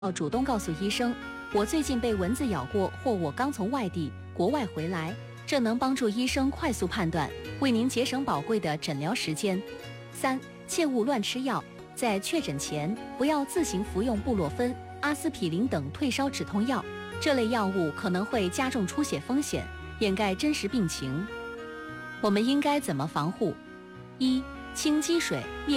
要主动告诉医生，我最近被蚊子咬过，或我刚从国外回来，这能帮助医生快速判断，为您节省宝贵的诊疗时间。3. 切勿乱吃药，在确诊前，不要自行服用布洛芬、阿司匹林等退烧止痛药，这类药物可能会加重出血风险，掩盖真实病情。我们应该怎么防护？1. 清积水。